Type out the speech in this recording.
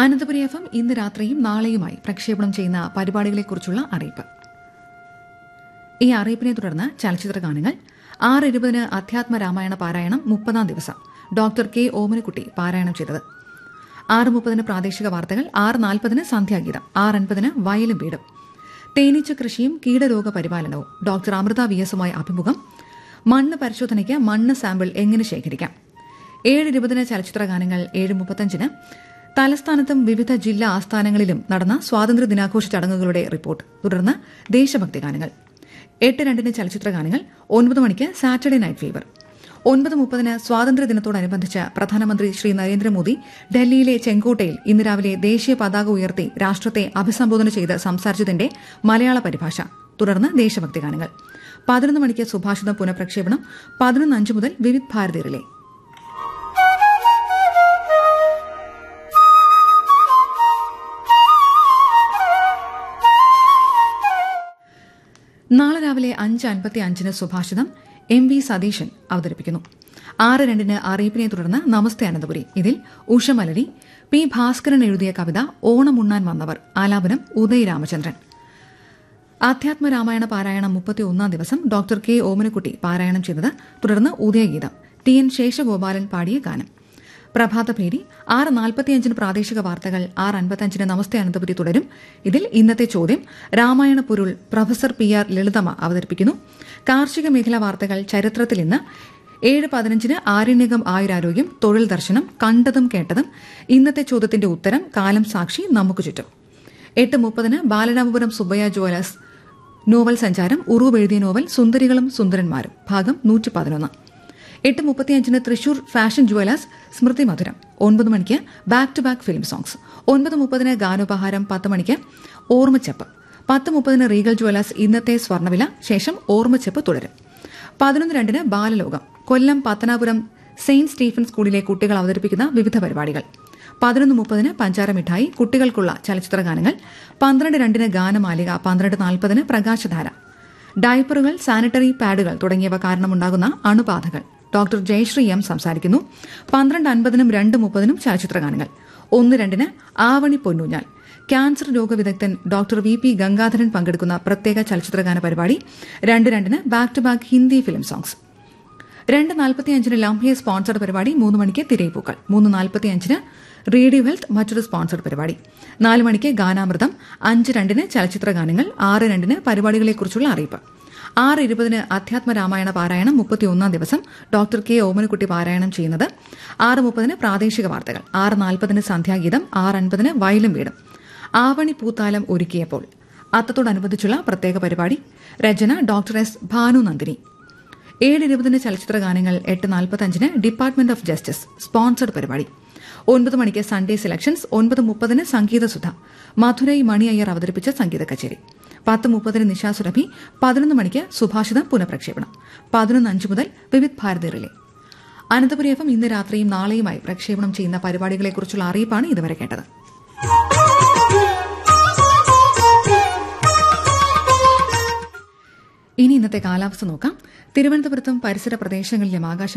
Ananthapuri FM ഇന്ന് രാത്രിയും നാളെയുമായി പ്രക്ഷേപണം ചെയ്യുന്ന പരിപാടികളെക്കുറിച്ചുള്ള അറിയിപ്പ്. ഈ അറിയിപ്പിനെ തുടർന്ന് ചലച്ചിത്ര ഗാനങ്ങൾ 6:20 അധ്യാത്മ രാമായണ പാരായണം 30ാം ദിവസം ഡോക്ടർ കെ ഓമനക്കുട്ടി പാരായണം ചെയ്തത്. 6:30 പ്രാദേശിക വാർത്തകൾ, 6:40 സന്ധ്യാഗീതം, 6:50 വയലും വീടും, തേനീച്ച കൃഷിയും കീടരോഗ പരിപാലനവും ഡോക്ടർ അമൃത VS-മായി അഭിമുഖം, മണ്ണ് പരിശോധനയ്ക്ക് മണ്ണ് സാമ്പിൾ എങ്ങനെ ശേഖരിക്കാം. 7:20 ചലച്ചിത്ര ഗാനങ്ങൾ, 7:35 തലസ്ഥാനത്തും വിവിധ ജില്ലാ ആസ്ഥാനങ്ങളിലും നടന്ന സ്വാതന്ത്ര്യ ദിനാഘോഷ ചടങ്ങുകളുടെ റിപ്പോർട്ട്, തുടർന്ന് ദേശഭക്തി ഗാനങ്ങൾ. 8:02 ചലച്ചിത്ര ഗാനങ്ങൾ, 9 മണിക്ക് സാറ്റർഡേ നൈറ്റ് ഫീവർ, 9:30 സ്വാതന്ത്ര്യദിനത്തോടനുബന്ധിച്ച് പ്രധാനമന്ത്രി ശ്രീ നരേന്ദ്രമോദി ഡൽഹിയിലെ ചെങ്കോട്ടയിൽ ഇന്ന് രാവിലെ ദേശീയ പതാക ഉയർത്തി രാഷ്ട്രത്തെ അഭിസംബോധന ചെയ്ത് സംസാരിച്ചതിന്റെ മലയാള പരിഭാഷ, തുടർന്ന് ദേശഭക്തി ഗാനങ്ങൾ. 11 മണിക്ക് സുഭാഷിതം പുനഃപ്രക്ഷേപണം, 11:05 മുതൽ വിവിധ് ഭാരതി റിലേ. നാളെ രാവിലെ 5:55 സുഭാഷിതം MV സതീശൻ അവതരിപ്പിക്കുന്നു. 6:02 അറിയിപ്പിനെ തുടർന്ന് നമസ്തേ അനന്തപുരി. ഇതിൽ ഉഷമലരി, P. ഭാസ്കരൻ എഴുതിയ കവിത ഓണമുണ്ണാൻ വന്നവർ, ആലാപനം ഉദയ് രാമചന്ദ്രൻ. അധ്യാത്മ രാമായണ പാരായണം 31ാം ദിവസം ഡോക്ടർ കെ ഓമനക്കുട്ടി പാരായണം ചെയ്തത്, തുടർന്ന് ഉദയഗീതം, TN ശേഷഗോപാലൻ പാടിയ ഗാനം. പ്രഭാതഭേരി 6:45 പ്രാദേശിക വാർത്തകൾ, 6:55 നമസ്തേ അനന്തപുരി തുടരും. ഇതിൽ ഇന്നത്തെ ചോദ്യം രാമായണ പൊരുൾ പ്രൊഫസർ PR ലളിതമ്മ അവതരിപ്പിക്കുന്നു. കാർഷിക മേഖലാ വാർത്തകൾ, ചരിത്രത്തിൽ ഇന്ന്, 7:15 ആരണ്യകം ആയുരാരോഗ്യം, തൊഴിൽ ദർശനം, കണ്ടതും കേട്ടതും, ഇന്നത്തെ ചോദ്യത്തിന്റെ ഉത്തരം, കാലം സാക്ഷി, നമുക്ക് ചുറ്റും. 8:30 ബാലരാമപുരം സുബ്ബയ്യ ജുവലേഴ്സ് നോവൽ സഞ്ചാരം, ഉറൂബ് എഴുതിയ നോവൽ സുന്ദരികളും സുന്ദരന്മാരും ഭാഗം 111. 8:35 തൃശൂർ ഫാഷൻ ജുവലേഴ്സ് സ്മൃതി മധുരം. 9 മണിക്ക് back to back film songs. 9:30 ഗാനോപഹാരം. 10 മണിക്ക് ഓർമ്മച്ചെപ്പ്. 10:30 റീഗൽ ജുവലേഴ്സ് ഇന്നത്തെ സ്വർണ്ണവില, ശേഷം ഓർമ്മച്ചെപ്പ് തുടരും. 11:02 ബാലലോകം. കൊല്ലം പത്തനാപുരം സെയിന്റ് സ്റ്റീഫൻ സ്കൂളിലെ കുട്ടികൾ അവതരിപ്പിക്കുന്ന വിവിധ പരിപാടികൾ. 11:30 പഞ്ചാര മിഠായി, കുട്ടികൾക്കുള്ള ചലച്ചിത്ര ഗാനങ്ങൾ. 12:02 ഗാനമാലിക. 12:40 പ്രകാശധാര. ഡയപ്പറുകൾ, സാനിറ്ററി പാഡുകൾ തുടങ്ങിയവ കാരണമുണ്ടാകുന്ന അണുബാധകൾ, ഡോക്ടർ ജയശ്രീ M സംസാരിക്കുന്നു. 12:50 2:30 ചലച്ചിത്ര ഗാനങ്ങൾ. 1:02 Avani പൊന്നൂഞ്ഞാൽ, cancer രോഗവിദഗ്ധൻ doctor VP Gangadharan പങ്കെടുക്കുന്ന പ്രത്യേക ചലച്ചിത്രഗാന പരിപാടി. 2:02 back to back Hindi film songs. 2:45 ലംഹെ sponsored പരിപാടി. 3 മണിക്ക് തിരയിപ്പൂക്കൾ. 3:45 റേഡിയോ ഹെൽത്ത് മറ്റൊരു സ്പോൺസർഡ് പരിപാടി. 4 മണിക്ക് ഗാനാമൃതം. 5:02 ചലച്ചിത്ര ഗാനങ്ങൾ. 6:02 പരിപാടികളെക്കുറിച്ചുള്ള അറിയിപ്പ്. 6:20 അധ്യാത്മ രാമായണ പാരായണം 31ാം ദിവസം ഡോക്ടർ കെ ഓമനക്കുട്ടി പാരായണം ചെയ്യുന്നത്. 6:30 പ്രാദേശിക വാർത്തകൾ. 6:40 സന്ധ്യാഗീതം. 6:50 വയലും വീടും. ആവണി പൂത്താലം ഒരുക്കിയപ്പോൾ, അത്തത്തോടനുബന്ധിച്ചുള്ള പ്രത്യേക പരിപാടി. രചന ഡോക്ടർ S. ഭാനുനന്ദിനി. 7:20 ചലച്ചിത്ര ഗാനങ്ങൾ. 8:45 ഡിപ്പാർട്ട്മെന്റ് ഓഫ് ജസ്റ്റിസ് സ്പോൺസർഡ് പരിപാടി. 9 മണിക്ക് സൺഡേ സെലക്ഷൻസ്. 9:30 സംഗീതസുധ, മധുരൈ മണി അയ്യർ അവതരിപ്പിച്ച സംഗീത കച്ചേരി. 10:30 നിശാ സുരഭി. 11 മണിക്ക് സുഭാഷിതം പുനഃപ്രക്ഷേപണം. 11:05 മുതൽ വിവിധ് ഭാരതി റിലേ. അനന്തപുരി FM ഇന്ന് രാത്രിയും നാളെയുമായി പ്രക്ഷേപണം ചെയ്യുന്ന പരിപാടികളെക്കുറിച്ചുള്ള അറിയിപ്പാണ് ഇതുവരെ കേട്ടത്. ഇനി ഇന്നത്തെ കാലാവസ്ഥ നോക്കാം. തിരുവനന്തപുരത്തും പരിസര പ്രദേശങ്ങളിലും ആകാശം